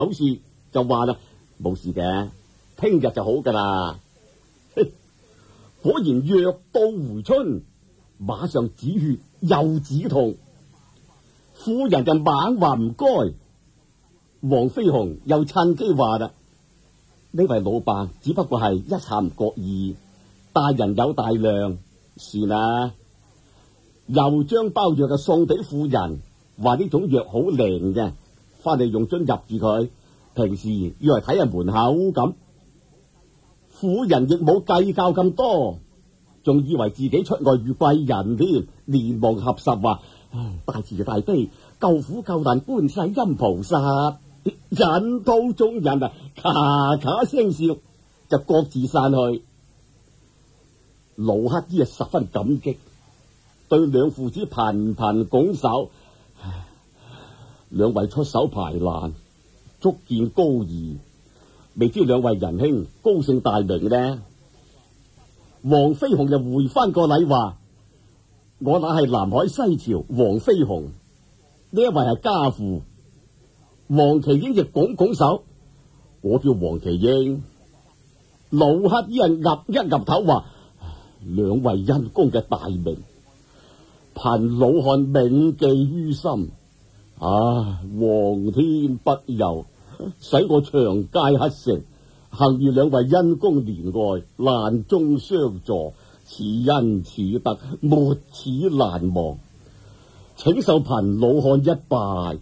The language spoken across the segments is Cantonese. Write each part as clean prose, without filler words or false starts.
好事就話啦，冇事嘅，聽日就好噶啦。果然藥到回春，馬上止血又止痛。婦人就猛話唔該。黃飛鴻又趁機話啦：呢位老伯只不過係一下唔覺意，大人有大量，算啦。又將包藥就送俾婦人，話呢種藥好靈嘅，翻嚟用樽入住佢，平時要嚟睇下門口咁。婦人亦冇計較咁多，仲以為自己出外遇貴人添，連忙合十話：大慈大悲，救苦救難觀世音菩薩。引到眾人啊，咔咔聲笑，就各自散去。老乞衣十分感激，對兩父子頻頻拱手。兩位出手排難，足見高義，未知兩位仁兄高姓大名呢？黃飛鴻就回翻個禮話：我乃係南海西朝黃飛鴻，呢一位係家父。黃麒英亦拱拱手：我叫黃麒英。老乞衣人岌一岌頭話：兩位因公嘅大名，貧老漢銘記於心。皇天不佑，使我長街乞食，幸遇兩位因公憐愛，難中相助，此恩此德，沒齒難忘，請受貧老漢一拜。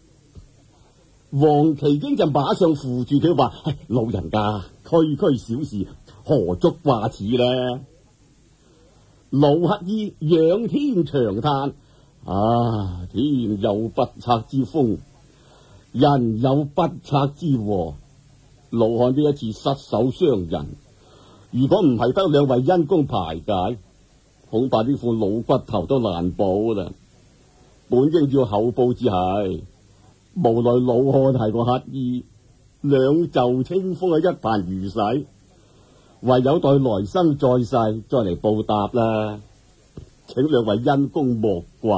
黃麒英就馬上扶住佢話：老人家，區區小事，何足掛齒呢？老乞衣仰天長嘆：天有不測之風，人有不測之禍。老漢呢一次失手傷人，如果唔係得兩位恩公排解，恐怕呢副老骨頭都難保啦。本應要厚報至係。無奈老漢係個乞衣，兩袖清風一潭如洗，唯有待來生再世再嚟報答啦。請兩位恩公莫怪。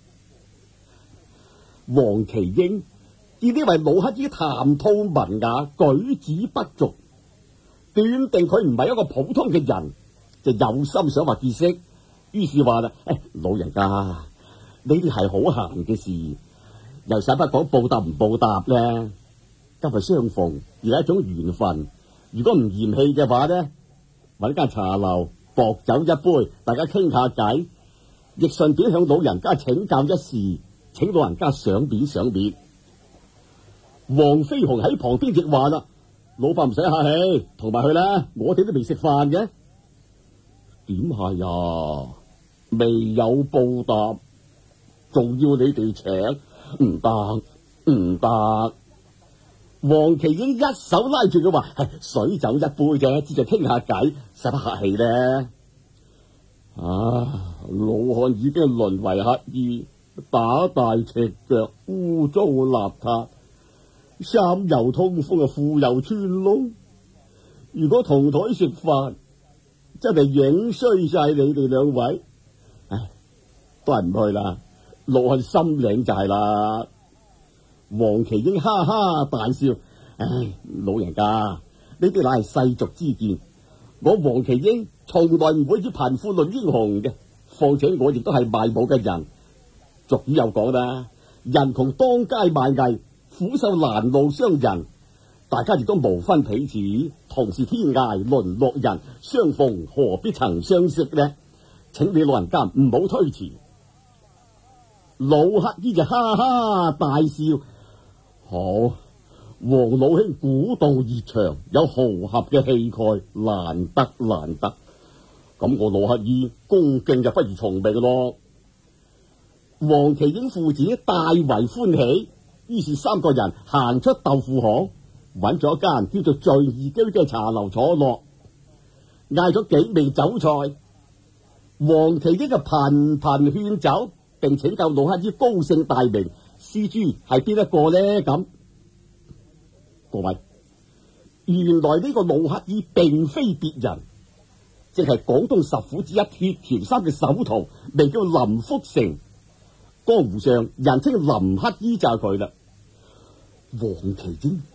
黃麒英見呢位老乞衣談吐文雅，舉止不俗，斷定佢唔係一個普通嘅人，就有心想話結識，於是話啦：老人家，呢啲係好閒嘅事。又使不講報答唔報答呢？今日相逢而係一種緣分，如果唔嫌棄嘅話呢，搵間茶樓薄酒一杯，大家傾下偈，亦順便向老人家請教一事，請老人家賞面賞面。黃飛鴻喺旁邊亦話啦：老伯唔使客氣，同埋去啦，我哋都未食飯嘅。點係呀？未有報答，仲要你哋請？唔得唔得！黃麒英一手拉住佢話：水酒一杯啫，只係傾下偈，使乜客氣呢？老漢已經淪為乞衣，打大赤腳，污糟邋遢，三又通風，褲又穿窿。如果同台食飯，真係影衰晒你哋兩位。都係唔去啦。老漢心領就係啦。黃麒英哈哈大笑：老人家，呢啲乃係世俗之見，我黃麒英從來唔會以貧富論英雄嘅。況且我亦都係賣武嘅人。俗語又講啦，人窮當街賣藝，苦受難路傷人。大家亦都無分彼此，同是天涯淪落人，相逢何必曾相識呢？請你老人家唔好推辭。老乞衣就哈哈大笑：好，黃老兄古道熱腸，有豪俠嘅氣概，難得難得。咁我老乞衣恭敬就不如從命咯。黃麒英父子大為歡喜，於是三個人行出豆腐巷，揾咗一間叫做聚義居嘅茶樓坐落，嗌咗幾味酒菜。黃麒英就頻頻勸酒，並請教老乞衣高姓大名，施主係邊一個呢？咁各位，原來呢個老乞衣並非別人，即係廣東十虎之一鐵橋山嘅首徒，名叫林福成。江湖上人稱林乞衣就係佢啦。 黃旗精